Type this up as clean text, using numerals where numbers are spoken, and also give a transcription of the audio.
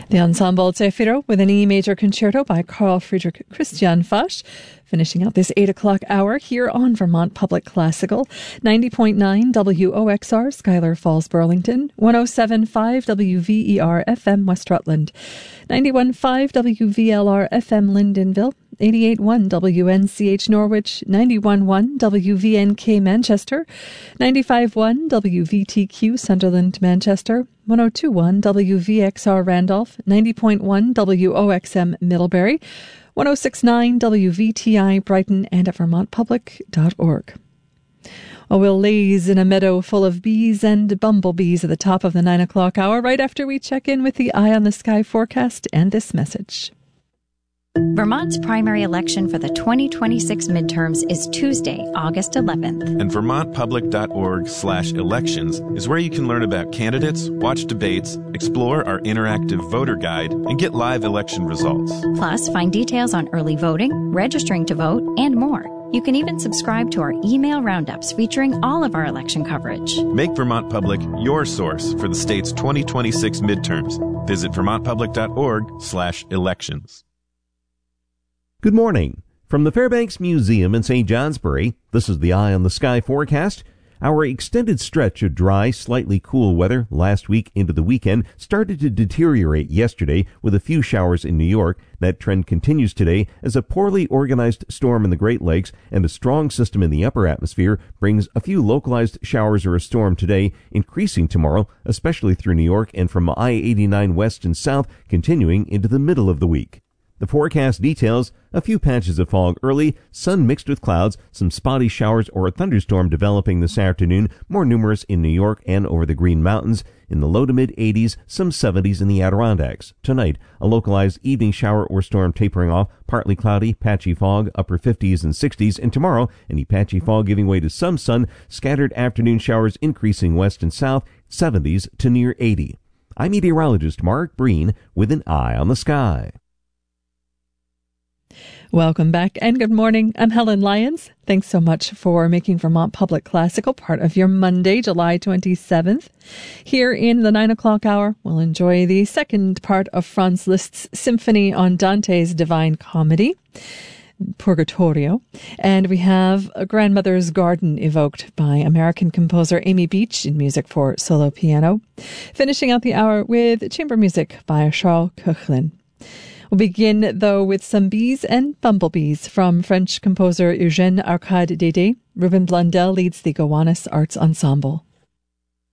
The Ensemble Zefiro with an E major concerto by Carl Friedrich Christian Fasch, finishing out this 8 o'clock hour here on Vermont Public Classical. 90.9 WOXR, Schuyler Falls, Burlington. 107.5 WVER FM, West Rutland. 91.5 WVLR FM, Lyndonville. 88.1 WNCH Norwich, 91.1 WVNK Manchester, 95.1 WVTQ Sunderland Manchester, 102.1 WVXR Randolph, 90.1 WOXM Middlebury, 106.9 WVTI Brighton, and at vermontpublic.org. We'll laze in a meadow full of bees and bumblebees at the top of the 9 o'clock hour, right after we check in with the Eye on the Sky forecast and this message. Vermont's primary election for the 2026 midterms is Tuesday, August 11th. And vermontpublic.org/elections is where you can learn about candidates, watch debates, explore our interactive voter guide, and get live election results. Plus, find details on early voting, registering to vote, and more. You can even subscribe to our email roundups featuring all of our election coverage. Make Vermont Public your source for the state's 2026 midterms. Visit vermontpublic.org/elections. Good morning. From the Fairbanks Museum in St. Johnsbury, this is the Eye on the Sky forecast. Our extended stretch of dry, slightly cool weather last week into the weekend started to deteriorate yesterday with a few showers in New York. That trend continues today as a poorly organized storm in the Great Lakes and a strong system in the upper atmosphere brings a few localized showers or a storm today, increasing tomorrow, especially through New York and from I-89 west and south, continuing into the middle of the week. The forecast details a few patches of fog early, sun mixed with clouds, some spotty showers or a thunderstorm developing this afternoon, more numerous in New York and over the Green Mountains. In the low to mid-80s, some 70s in the Adirondacks. Tonight, a localized evening shower or storm tapering off, partly cloudy, patchy fog, upper 50s and 60s. And tomorrow, any patchy fog giving way to some sun, scattered afternoon showers increasing west and south, 70s to near 80. I'm meteorologist Mark Breen with an Eye on the Sky. Welcome back and good morning. I'm Helen Lyons. Thanks so much for making Vermont Public Classical part of your Monday, July 27th. Here in the 9 o'clock hour, we'll enjoy the second part of Franz Liszt's Symphony on Dante's Divine Comedy, Purgatorio. And we have A Grandmother's Garden evoked by American composer Amy Beach in music for solo piano. Finishing out the hour with chamber music by Charles Koechlin. We'll begin, though, with some bees and bumblebees from French composer Eugène Arcade Dédé. Ruben Blundell leads the Gowanus Arts Ensemble.